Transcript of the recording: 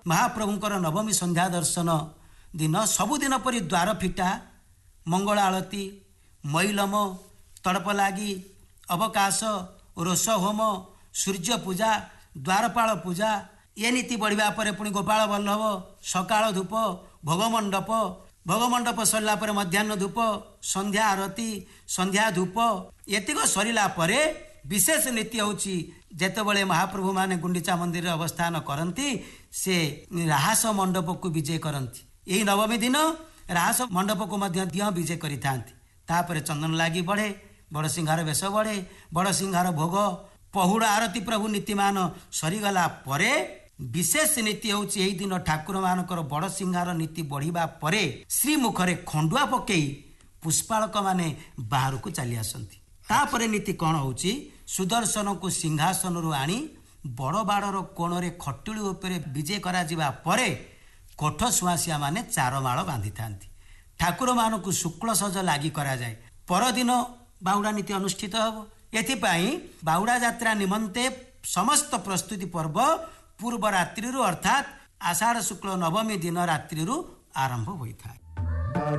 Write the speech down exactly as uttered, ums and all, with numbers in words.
महाप्रभुंकर नवमी संध्या दर्शन दिन सबुदिन परी द्वार फिटा मंगल आलती मैलम तड़प लगी अवकाश रोष होम सूर्य पूजा द्वारपाल पूजा ये नीति बढ़िया पर पुणी गोपाल वल्लभ सकाळ धूप भोगमंडप भोगमंडप सरला पर मध्याह्न धूप संध्या आरती संध्या धूप एतिक सरला परे विशेष नीति होची जेतेबेले महाप्रभु माने गुंडीचा मंदिर अवस्थान करती से राहस मंडप को विजय करती यही नवमी दिन राहस मंडप को मध्य दिह विजय करिथांती तापर चंदन लागी बढ़े बड़ सिंहार वेश बढ़े बड़ सिंहार भोग पहुड़ आरती प्रभु नीतिमान सरीगला परे विशेष नीति होची एही दिन ठाकुर मानकर बड़ सिंहार नीति बढ़िबा परे श्रीमुखरे खंडुआ पकई पुष्पालक माने बाहर को चली आसंती तापरे नीति कौन होची सुदर्शन को सिंहासन रु आनी बड़ बाड़र कोणरे खटुली उपरे विजय करा जिबा परे कोठ सुआसिया माने चार माळ बांधि थांती ठाकुर मान को शुक्ल सज लागी करा जाए परदिन बाहुड़ा नीति अनुष्ठित हब एथिपाई बाहुड़ा यात्रा निमंते समस्त प्रस्तुति पर्व पूर्व रात्रि अर्थात आषाढ़ शुक्ल नवमी दिन रात्रि आरंभ होता है।